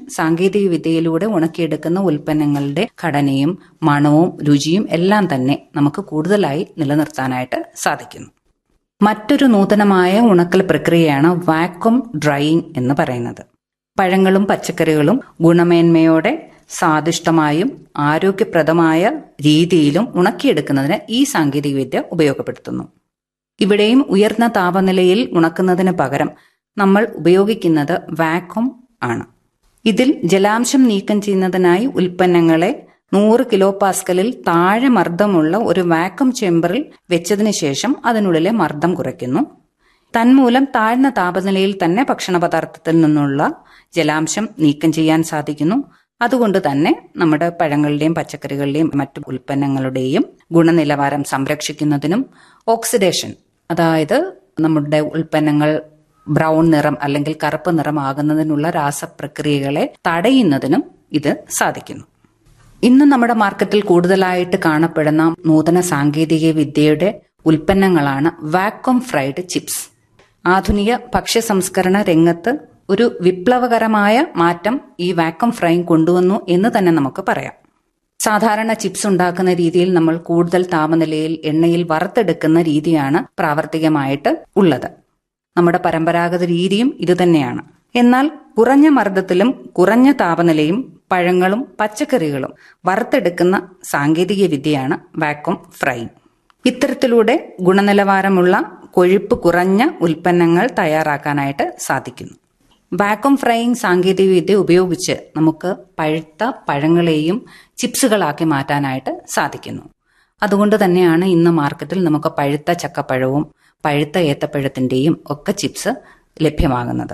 സാങ്കേതിക വിദ്യയിലൂടെ ഉണക്കിയെടുക്കുന്ന ഉൽപ്പന്നങ്ങളുടെ ഘടനയും മണവും രുചിയും എല്ലാം തന്നെ നമുക്ക് കൂടുതലായി നിലനിർത്താനായിട്ട് സാധിക്കുന്നു. മറ്റൊരു നൂതനമായ ഉണക്കൽ പ്രക്രിയയാണ് വാക്വം ഡ്രൈയിങ് എന്ന് പറയുന്നത്. പഴങ്ങളും പച്ചക്കറികളും ഗുണമേന്മയോടെ സ്വാദിഷ്ടമായും ആരോഗ്യപ്രദമായ രീതിയിലും ഉണക്കിയെടുക്കുന്നതിന് ഈ സാങ്കേതികവിദ്യ ഉപയോഗപ്പെടുത്തുന്നു. ഇവിടെയും ഉയർന്ന താപനിലയിൽ ഉണക്കുന്നതിന് പകരം നമ്മൾ ഉപയോഗിക്കുന്നത് വാക്വം ആണ്. ഇതിൽ ജലാംശം നീക്കം ചെയ്യുന്നതിനായി ഉൽപ്പന്നങ്ങളെ 100 kPa താഴെ മർദ്ദമുള്ള ഒരു വാക്വം ചേമ്പറിൽ വെച്ചതിന് ശേഷം അതിനുള്ളിലെ മർദ്ദം കുറയ്ക്കുന്നു. തന്മൂലം താഴ്ന്ന താപനിലയിൽ തന്നെ ഭക്ഷണ പദാർത്ഥത്തിൽ നിന്നുള്ള ജലാംശം നീക്കം ചെയ്യാൻ സാധിക്കുന്നു. അതുകൊണ്ട് തന്നെ നമ്മുടെ പഴങ്ങളുടെയും പച്ചക്കറികളുടെയും മറ്റു ഉൽപ്പന്നങ്ങളുടെയും ഗുണനിലവാരം സംരക്ഷിക്കുന്നതിനും ഓക്സിഡേഷൻ, അതായത് നമ്മുടെ ഉൽപ്പന്നങ്ങൾ ബ്രൗൺ നിറം അല്ലെങ്കിൽ കറുപ്പ് നിറം ആകുന്നതിനുള്ള രാസപ്രക്രിയകളെ തടയുന്നതിനും ഇത് സാധിക്കുന്നു. ഇന്ന് നമ്മുടെ മാർക്കറ്റിൽ കൂടുതലായിട്ട് കാണപ്പെടുന്ന നൂതന സാങ്കേതിക വിദ്യയുടെ ഉൽപ്പന്നങ്ങളാണ് വാക്വം ഫ്രൈഡ് ചിപ്സ്. ആധുനിക ഭക്ഷ്യ സംസ്കരണ രംഗത്ത് ഒരു വിപ്ലവകരമായ മാറ്റം ഈ വാക്വം ഫ്രൈയിങ് കൊണ്ടുവന്നു എന്ന് തന്നെ നമുക്ക് പറയാം. സാധാരണ ചിപ്സ് ഉണ്ടാക്കുന്ന രീതിയിൽ നമ്മൾ കൂടുതൽ താപനിലയിൽ എണ്ണയിൽ വറുത്തെടുക്കുന്ന രീതിയാണ് പ്രാവർത്തികമായിട്ട് ഉള്ളത്. നമ്മുടെ പരമ്പരാഗത രീതിയും ഇതുതന്നെയാണ്. എന്നാൽ കുറഞ്ഞ മർദ്ദത്തിലും കുറഞ്ഞ താപനിലയും പഴങ്ങളും പച്ചക്കറികളും വറുത്തെടുക്കുന്ന സാങ്കേതിക വിദ്യയാണ് വാക്വം ഫ്രൈയിങ്. ഇത്തരത്തിലൂടെ ഗുണനിലവാരമുള്ള കൊഴുപ്പ് കുറഞ്ഞ ഉൽപ്പന്നങ്ങൾ തയ്യാറാക്കാനായിട്ട് സാധിക്കുന്നു. വാക്വം ഫ്രൈയിങ് സാങ്കേതിക വിദ്യ ഉപയോഗിച്ച് നമുക്ക് പഴുത്ത പഴങ്ങളെയും ചിപ്സുകളാക്കി മാറ്റാനായിട്ട് സാധിക്കുന്നു. അതുകൊണ്ട് തന്നെയാണ് ഇന്ന് മാർക്കറ്റിൽ നമുക്ക് പഴുത്ത ചക്കപ്പഴവും പഴുത്ത ഏത്തപ്പഴത്തിന്റെയും ഒക്കെ ചിപ്സ് ലഭ്യമാകുന്നത്.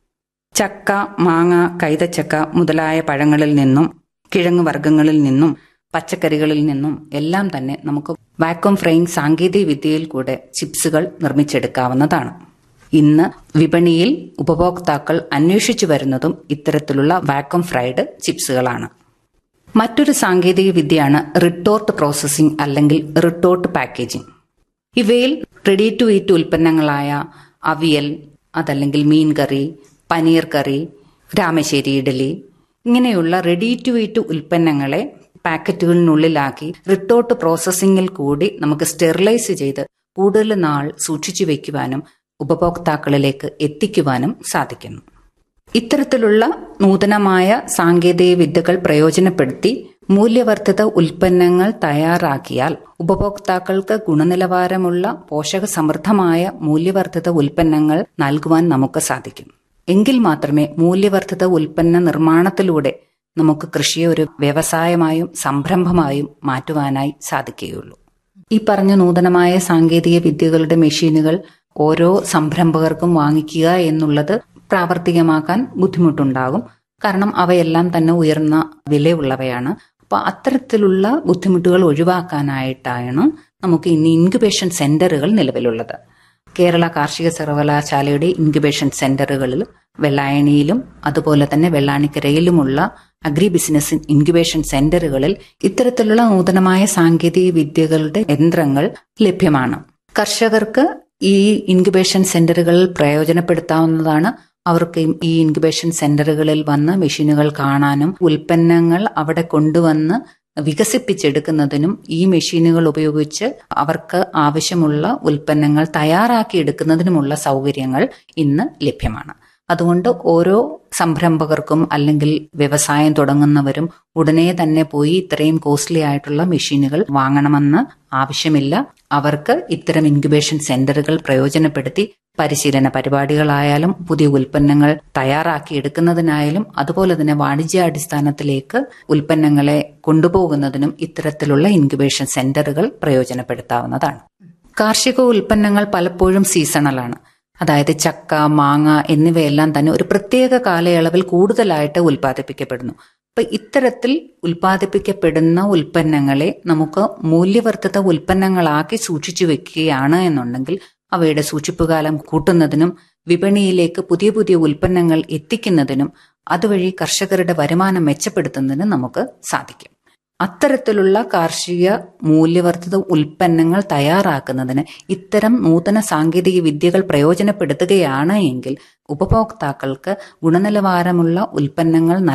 ചക്ക, മാങ്ങ, കൈതച്ചക്ക മുതലായ പഴങ്ങളിൽ നിന്നും കിഴങ്ങ് വർഗ്ഗങ്ങളിൽ നിന്നും പച്ചക്കറികളിൽ നിന്നും എല്ലാം തന്നെ നമുക്ക് വാക്വം ഫ്രൈയിങ് സാങ്കേതിക വിദ്യയിൽ കൂടെ ചിപ്സുകൾ നിർമ്മിച്ചെടുക്കാവുന്നതാണ്. ഇന്ന് വിപണിയിൽ ഉപഭോക്താക്കൾ അന്വേഷിച്ചു വരുന്നതും ഇത്തരത്തിലുള്ള വാക്വം ഫ്രൈഡ് ചിപ്സുകളാണ്. മറ്റൊരു സാങ്കേതിക വിദ്യയാണ് റിട്ടോർട്ട് പ്രോസസ്സിംഗ് അല്ലെങ്കിൽ റിട്ടോർട്ട് പാക്കേജിംഗ്. ഇവയിൽ റെഡി ടു ഈറ്റ് ഉൽപ്പന്നങ്ങളായ അവിയൽ, അതല്ലെങ്കിൽ മീൻ കറി, പനീർ കറി, രാമശ്ശേരി ഇഡലി ഇങ്ങനെയുള്ള റെഡി ടു ഈറ്റ് ഉൽപ്പന്നങ്ങളെ പാക്കറ്റുകളിനുള്ളിലാക്കി റിട്ടോർട്ട് പ്രോസസ്സിംഗിൽ കൂടി നമുക്ക് സ്റ്റെറിലൈസ് ചെയ്ത് കൂടുതൽ നാൾ സൂക്ഷിച്ചു വയ്ക്കുവാനും ഉപഭോക്താക്കളിലേക്ക് എത്തിക്കുവാനും സാധിക്കുന്നു. ഇത്തരത്തിലുള്ള നൂതനമായ സാങ്കേതിക വിദ്യകൾ പ്രയോജനപ്പെടുത്തി മൂല്യവർദ്ധിത ഉൽപ്പന്നങ്ങൾ തയ്യാറാക്കിയാൽ ഉപഭോക്താക്കൾക്ക് ഗുണനിലവാരമുള്ള പോഷകസമൃദ്ധമായ മൂല്യവർദ്ധിത ഉൽപ്പന്നങ്ങൾ നൽകുവാൻ നമുക്ക് സാധിക്കും. എങ്കിൽ മാത്രമേ മൂല്യവർദ്ധിത ഉൽപ്പന്ന നിർമ്മാണത്തിലൂടെ നമുക്ക് കൃഷിയെ ഒരു വ്യവസായമായും സംരംഭമായും മാറ്റുവാനായി സാധിക്കുകയുള്ളൂ. ഈ പറഞ്ഞ നൂതനമായ സാങ്കേതിക വിദ്യകളുടെ മെഷീനുകൾ ഓരോ സംരംഭകർക്കും വാങ്ങിക്കുക എന്നുള്ളത് പ്രാവർത്തികമാക്കാൻ ബുദ്ധിമുട്ടുണ്ടാകും. കാരണം അവയെല്ലാം തന്നെ ഉയർന്ന വിലയുള്ളവയാണ്. അപ്പോൾ അത്തരത്തിലുള്ള ബുദ്ധിമുട്ടുകൾ ഒഴിവാക്കാനായിട്ടാണ് നമുക്ക് ഇന്ന് ഇൻക്യുബേഷൻ സെന്ററുകൾ നിലവിലുള്ളത്. കേരള കാർഷിക സർവകലാശാലയുടെ ഇൻക്യുബേഷൻ സെന്ററുകളിൽ വെള്ളായണിയിലും അതുപോലെ തന്നെ വെള്ളാണിക്കരയിലുമുള്ള അഗ്രി ബിസിനസ് ഇൻക്യുബേഷൻ സെന്ററുകളിൽ ഇത്തരത്തിലുള്ള നൂതനമായ സാങ്കേതിക വിദ്യകളുടെ യന്ത്രങ്ങൾ ലഭ്യമാണ്. കർഷകർക്ക് ഈ ഇൻക്യുബേഷൻ സെന്ററുകളിൽ പ്രയോജനപ്പെടുത്താവുന്നതാണ്. അവർക്ക് ഈ ഇൻക്യുബേഷൻ സെന്ററുകളിൽ വന്ന് മെഷീനുകൾ കാണാനും ഉൽപ്പന്നങ്ങൾ അവിടെ കൊണ്ടുവന്ന് വികസിപ്പിച്ചെടുക്കുന്നതിനും ഈ മെഷീനുകൾ ഉപയോഗിച്ച് അവർക്ക് ആവശ്യമുള്ള ഉൽപ്പന്നങ്ങൾ തയ്യാറാക്കിയെടുക്കുന്നതിനുമുള്ള സൗകര്യങ്ങൾ ഇന്ന് ലഭ്യമാണ്. അതുകൊണ്ട് ഓരോ സംരംഭകർക്കും അല്ലെങ്കിൽ വ്യവസായം തുടങ്ങുന്നവരും ഉടനെ തന്നെ പോയി ഇത്രയും കോസ്റ്റ്ലി ആയിട്ടുള്ള മെഷീനുകൾ വാങ്ങണമെന്ന് ആവശ്യമില്ല. അവർക്ക് ഇത്തരം ഇൻക്യുബേഷൻ സെന്ററുകൾ പ്രയോജനപ്പെടുത്തി പരിശീലന പരിപാടികളായാലും പുതിയ ഉൽപ്പന്നങ്ങൾ തയ്യാറാക്കിയെടുക്കുന്നതിനായാലും അതുപോലെ തന്നെ വാണിജ്യാടിസ്ഥാനത്തിലേക്ക് ഉൽപ്പന്നങ്ങളെ കൊണ്ടുപോകുന്നതിനും ഇത്തരത്തിലുള്ള ഇൻക്യുബേഷൻ സെന്ററുകൾ പ്രയോജനപ്പെടുത്താവുന്നതാണ്. കാർഷിക ഉൽപ്പന്നങ്ങൾ പലപ്പോഴും സീസണലാണ്. അതായത് ചക്ക, മാങ്ങ എന്നിവയെല്ലാം തന്നെ ഒരു പ്രത്യേക കാലയളവിൽ കൂടുതലായിട്ട് ഉൽപ്പാദിപ്പിക്കപ്പെടുന്നു. അപ്പൊ ഇത്തരത്തിൽ ഉൽപ്പാദിപ്പിക്കപ്പെടുന്ന ഉൽപ്പന്നങ്ങളെ നമുക്ക് മൂല്യവർദ്ധിത ഉൽപ്പന്നങ്ങളാക്കി സൂക്ഷിച്ചു വെക്കുകയാണ് എന്നുണ്ടെങ്കിൽ അവയുടെ സൂക്ഷിപ്പുകാലം കൂട്ടുന്നതിനും വിപണിയിലേക്ക് പുതിയ പുതിയ ഉൽപ്പന്നങ്ങൾ എത്തിക്കുന്നതിനും അതുവഴി കർഷകരുടെ വരുമാനം മെച്ചപ്പെടുത്തുന്നതിനും നമുക്ക് സാധിക്കും. അത്തരത്തിലുള്ള കാർഷിക മൂല്യവർദ്ധിത ഉൽപ്പന്നങ്ങൾ തയ്യാറാക്കുന്നതിന് ഇത്തരം നൂതന സാങ്കേതിക വിദ്യകൾ പ്രയോജനപ്പെടുത്തുകയാണ് എങ്കിൽ ഉപഭോക്താക്കൾക്ക് ഗുണനിലവാരമുള്ള ഉൽപ്പന്നങ്ങൾ